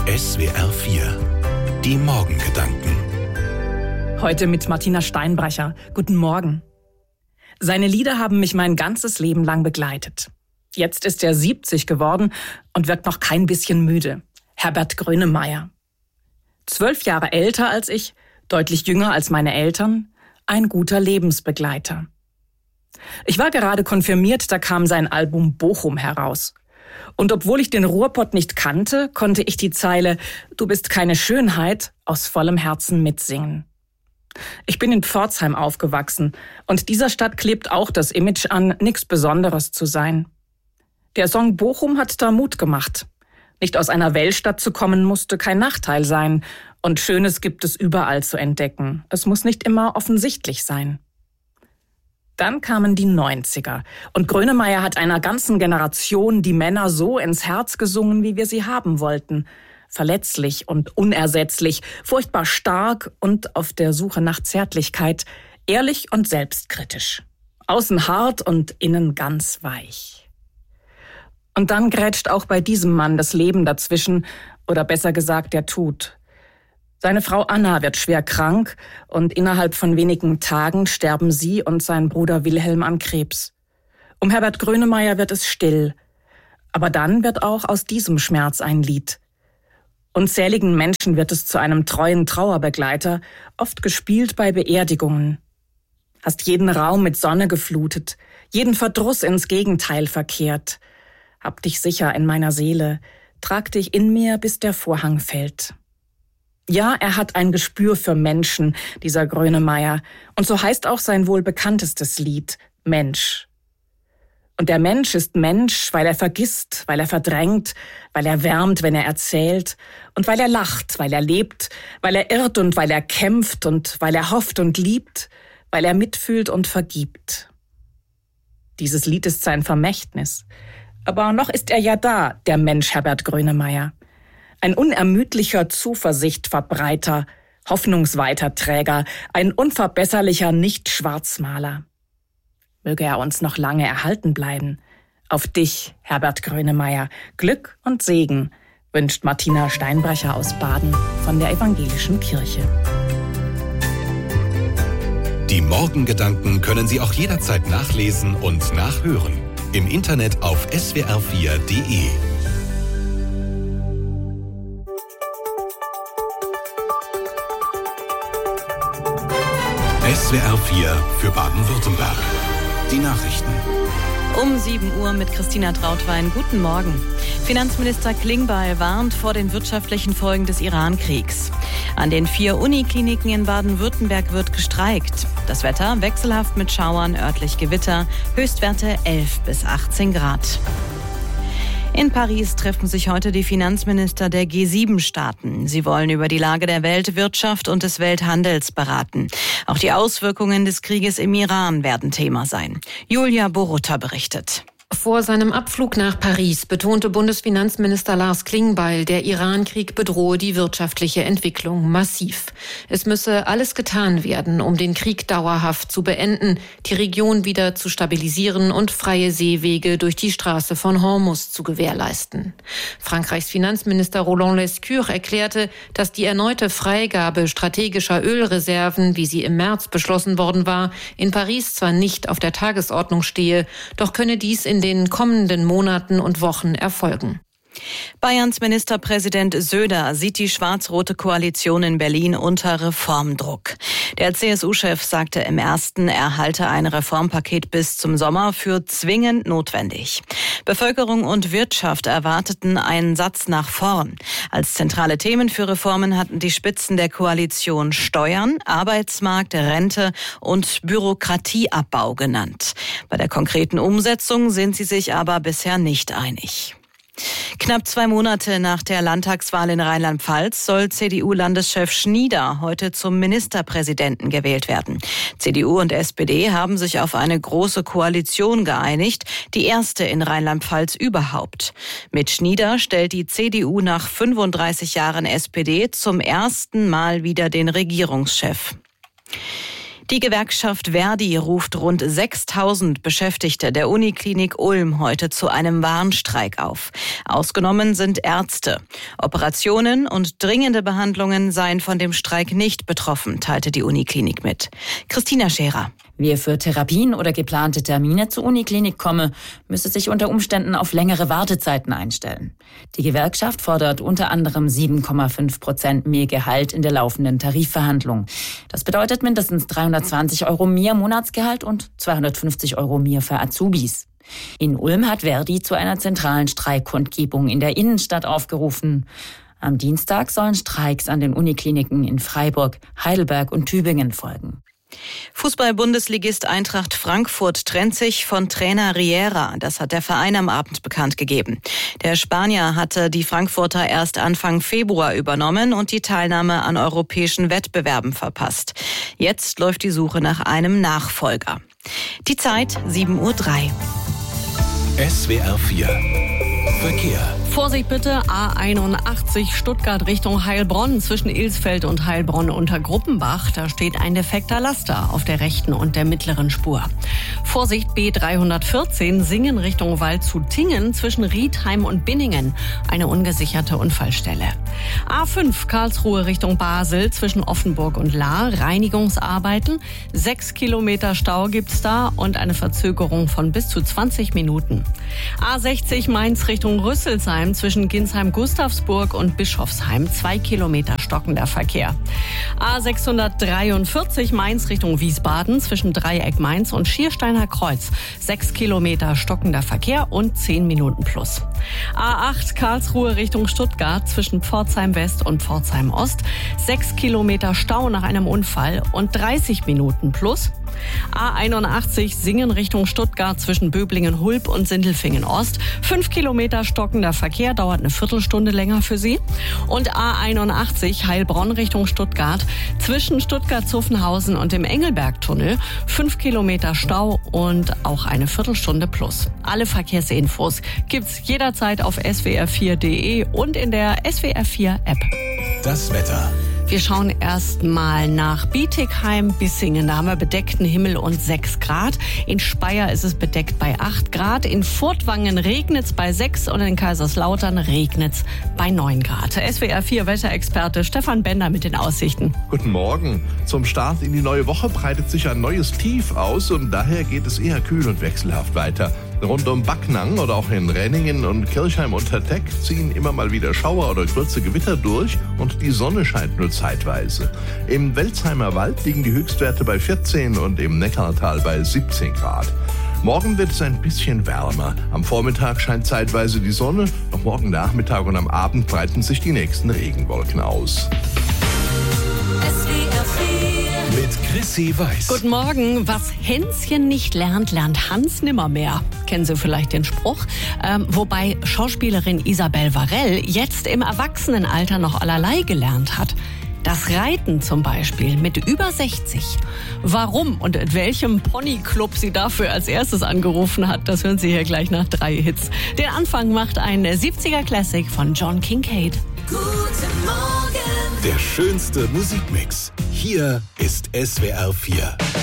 SWR 4. Die Morgengedanken. Heute mit Martina Steinbrecher. Guten Morgen. Seine Lieder haben mich mein ganzes Leben lang begleitet. Jetzt ist er 70 geworden und wirkt noch kein bisschen müde. Herbert Grönemeyer. 12 Jahre älter als ich, deutlich jünger als meine Eltern, ein guter Lebensbegleiter. Ich war gerade konfirmiert, da kam sein Album Bochum heraus. Und obwohl ich den Ruhrpott nicht kannte, konnte ich die Zeile »Du bist keine Schönheit« aus vollem Herzen mitsingen. Ich bin in Pforzheim aufgewachsen und dieser Stadt klebt auch das Image an, nichts Besonderes zu sein. Der Song Bochum hat da Mut gemacht. Nicht aus einer Weltstadt zu kommen, musste kein Nachteil sein. Und Schönes gibt es überall zu entdecken. Es muss nicht immer offensichtlich sein. Dann kamen die 90er und Grönemeyer hat einer ganzen Generation die Männer so ins Herz gesungen, wie wir sie haben wollten. Verletzlich und unersetzlich, furchtbar stark und auf der Suche nach Zärtlichkeit, ehrlich und selbstkritisch. Außen hart und innen ganz weich. Und dann grätscht auch bei diesem Mann das Leben dazwischen, oder besser gesagt der Tod. Seine Frau Anna wird schwer krank und innerhalb von wenigen Tagen sterben sie und sein Bruder Wilhelm an Krebs. Um Herbert Grönemeyer wird es still. Aber dann wird auch aus diesem Schmerz ein Lied. Unzähligen Menschen wird es zu einem treuen Trauerbegleiter, oft gespielt bei Beerdigungen. Hast jeden Raum mit Sonne geflutet, jeden Verdruss ins Gegenteil verkehrt. Hab dich sicher in meiner Seele, trag dich in mir, bis der Vorhang fällt. Ja, er hat ein Gespür für Menschen, dieser Grönemeyer. Und so heißt auch sein wohl bekanntestes Lied, Mensch. Und der Mensch ist Mensch, weil er vergisst, weil er verdrängt, weil er wärmt, wenn er erzählt, und weil er lacht, weil er lebt, weil er irrt und weil er kämpft und weil er hofft und liebt, weil er mitfühlt und vergibt. Dieses Lied ist sein Vermächtnis. Aber noch ist er ja da, der Mensch Herbert Grönemeyer. Ein unermüdlicher Zuversichtverbreiter, Hoffnungsweiterträger, ein unverbesserlicher Nicht-Schwarzmaler. Möge er uns noch lange erhalten bleiben. Auf dich, Herbert Grönemeyer, Glück und Segen, wünscht Martina Steinbrecher aus Baden von der Evangelischen Kirche. Die Morgengedanken können Sie auch jederzeit nachlesen und nachhören. Im Internet auf swr4.de. SWR 4 für Baden-Württemberg. Die Nachrichten. Um 7 Uhr mit Christina Trautwein. Guten Morgen. Finanzminister Klingbeil warnt vor den wirtschaftlichen Folgen des Iran-Kriegs. An den 4 Unikliniken in Baden-Württemberg wird gestreikt. Das Wetter wechselhaft mit Schauern, örtlich Gewitter, Höchstwerte 11 bis 18 Grad. In Paris treffen sich heute die Finanzminister der G7-Staaten. Sie wollen über die Lage der Weltwirtschaft und des Welthandels beraten. Auch die Auswirkungen des Krieges im Iran werden Thema sein. Julia Borutta berichtet. Vor seinem Abflug nach Paris betonte Bundesfinanzminister Lars Klingbeil, der Iran-Krieg bedrohe die wirtschaftliche Entwicklung massiv. Es müsse alles getan werden, um den Krieg dauerhaft zu beenden, die Region wieder zu stabilisieren und freie Seewege durch die Straße von Hormuz zu gewährleisten. Frankreichs Finanzminister Roland Lescure erklärte, dass die erneute Freigabe strategischer Ölreserven, wie sie im März beschlossen worden war, in Paris zwar nicht auf der Tagesordnung stehe, doch könne dies in den kommenden Monaten und Wochen erfolgen. Bayerns Ministerpräsident Söder sieht die schwarz-rote Koalition in Berlin unter Reformdruck. Der CSU-Chef sagte im ersten, er halte ein Reformpaket bis zum Sommer für zwingend notwendig. Bevölkerung und Wirtschaft erwarteten einen Satz nach vorn. Als zentrale Themen für Reformen hatten die Spitzen der Koalition Steuern, Arbeitsmarkt, Rente und Bürokratieabbau genannt. Bei der konkreten Umsetzung sind sie sich aber bisher nicht einig. Knapp 2 Monate nach der Landtagswahl in Rheinland-Pfalz soll CDU-Landeschef Schnieder heute zum Ministerpräsidenten gewählt werden. CDU und SPD haben sich auf eine große Koalition geeinigt, die erste in Rheinland-Pfalz überhaupt. Mit Schnieder stellt die CDU nach 35 Jahren SPD zum ersten Mal wieder den Regierungschef. Die Gewerkschaft Verdi ruft rund 6.000 Beschäftigte der Uniklinik Ulm heute zu einem Warnstreik auf. Ausgenommen sind Ärzte. Operationen und dringende Behandlungen seien von dem Streik nicht betroffen, teilte die Uniklinik mit. Christina Scherer. Wer für Therapien oder geplante Termine zur Uniklinik komme, müsse sich unter Umständen auf längere Wartezeiten einstellen. Die Gewerkschaft fordert unter anderem 7,5% mehr Gehalt in der laufenden Tarifverhandlung. Das bedeutet mindestens 320 € mehr Monatsgehalt und 250 € mehr für Azubis. In Ulm hat Verdi zu einer zentralen Streikkundgebung in der Innenstadt aufgerufen. Am Dienstag sollen Streiks an den Unikliniken in Freiburg, Heidelberg und Tübingen folgen. Fußball-Bundesligist Eintracht Frankfurt trennt sich von Trainer Riera. Das hat der Verein am Abend bekannt gegeben. Der Spanier hatte die Frankfurter erst Anfang Februar übernommen und die Teilnahme an europäischen Wettbewerben verpasst. Jetzt läuft die Suche nach einem Nachfolger. Die Zeit 7:03 Uhr. SWR 4 Verkehr. Vorsicht bitte, A81 Stuttgart Richtung Heilbronn zwischen Ilsfeld und Heilbronn unter Gruppenbach. Da steht ein defekter Laster auf der rechten und der mittleren Spur. Vorsicht B314 Singen Richtung Waldshut-Tingen zwischen Riedheim und Binningen. Eine ungesicherte Unfallstelle. A5 Karlsruhe Richtung Basel zwischen Offenburg und Lahr. Reinigungsarbeiten. 6 Kilometer Stau gibt's da und eine Verzögerung von bis zu 20 Minuten. A60 Mainz Richtung Rüsselsheim zwischen Ginsheim-Gustavsburg und Bischofsheim. 2 Kilometer stockender Verkehr. A643 Mainz Richtung Wiesbaden zwischen Dreieck Mainz und Schiersteiner Kreuz. 6 Kilometer stockender Verkehr und 10 Minuten plus. A8 Karlsruhe Richtung Stuttgart zwischen Pforzheim West und Pforzheim Ost. 6 Kilometer Stau nach einem Unfall und 30 Minuten plus. A81 Singen Richtung Stuttgart zwischen Böblingen-Hulb und Sindelfingen Ost. 5 Kilometer stockender Verkehr, dauert eine Viertelstunde länger für Sie. Und A81 Heilbronn Richtung Stuttgart zwischen Stuttgart-Zuffenhausen und dem Engelbergtunnel. 5 Kilometer Stau und auch eine Viertelstunde plus. Alle Verkehrsinfos gibt's jederzeit auf swr4.de und in der SWR4 App. Das Wetter. Wir schauen erst mal nach Bietigheim-Bissingen. Da haben wir bedeckten Himmel und 6 Grad. In Speyer ist es bedeckt bei 8 Grad. In Furtwangen regnet's bei 6 und in Kaiserslautern regnet's bei 9 Grad. SWR 4 Wetterexperte Stefan Bender mit den Aussichten. Guten Morgen. Zum Start in die neue Woche breitet sich ein neues Tief aus und daher geht es eher kühl und wechselhaft weiter. Rund um Backnang oder auch in Renningen und Kirchheim unter Teck ziehen immer mal wieder Schauer oder kurze Gewitter durch und die Sonne scheint nur zeitweise. Im Welzheimer Wald liegen die Höchstwerte bei 14 und im Neckartal bei 17 Grad. Morgen wird es ein bisschen wärmer. Am Vormittag scheint zeitweise die Sonne, noch morgen Nachmittag und am Abend breiten sich die nächsten Regenwolken aus. Mit Chrissy Weiß. Guten Morgen. Was Hänschen nicht lernt, lernt Hans nimmermehr. Kennen Sie vielleicht den Spruch? Wobei Schauspielerin Isabelle Varell jetzt im Erwachsenenalter noch allerlei gelernt hat. Das Reiten zum Beispiel mit über 60. Warum und in welchem Ponyclub sie dafür als erstes angerufen hat, das hören Sie hier gleich nach 3 Hits. Den Anfang macht ein 70er Classic von John Kincaid. Guten Morgen. Der schönste Musikmix. Hier ist SWR 4.